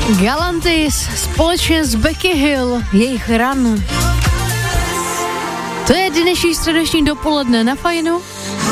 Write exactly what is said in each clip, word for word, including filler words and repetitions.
Galantis společně s Becky Hill, jejich Run. To je dnešní středeční dopoledne na Fajnu.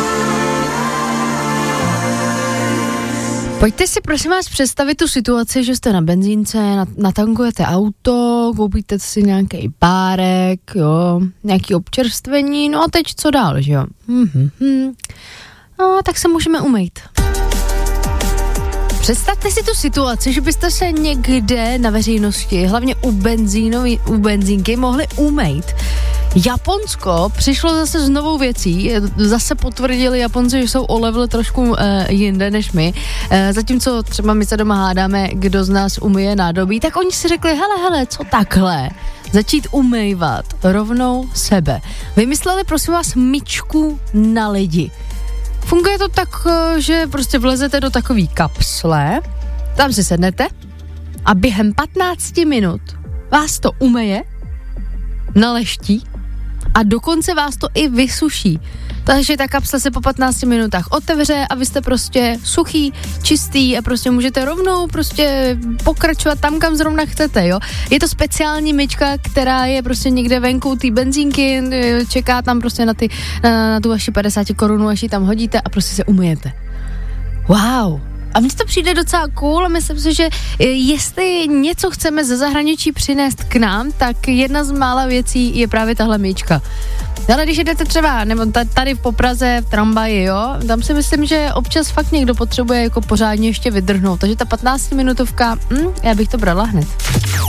Pojďte si prosím vás představit tu situaci, že jste na benzínce, natankujete auto, koupíte si nějaký párek, jo, nějaký občerstvení, no a teď co dál, že jo? Mm-hmm. No, tak se můžeme umýt. Představte si tu situaci, že byste se někde na veřejnosti, hlavně u benzínový, u benzínky, mohli umýt. Japonsko přišlo zase s novou věcí, zase potvrdili Japonci, že jsou o level trošku e, jinde než my, e, zatímco třeba my se doma hádáme, kdo z nás umyje nádobí, tak oni si řekli, hele, hele, co takhle, začít umývat rovnou sebe. Vymysleli prosím vás myčku na lidi. Funguje to tak, že prostě vlezete do takový kapsle, tam si sednete a během patnáct minut vás to umyje, naleští a dokonce vás to i vysuší. Takže ta kapsle se po patnácti minutách otevře a vy jste prostě suchý, čistý a prostě můžete rovnou prostě pokračovat tam, kam zrovna chcete, jo. Je to speciální myčka, která je prostě někde venku té benzínky, čeká tam prostě na, ty, na, na tu vaši padesát korun, až ji tam hodíte a prostě se umyjete. Wow. A mně to přijde docela cool a myslím si, že jestli něco chceme ze zahraničí přinést k nám, tak jedna z mála věcí je právě tahle myčka. Ale když jdete třeba, nebo tady po Praze v tramvaji, jo, tam si myslím, že občas fakt někdo potřebuje jako pořádně ještě vydrhnout, takže ta patnáctiminutovka, hm, já bych to brala hned.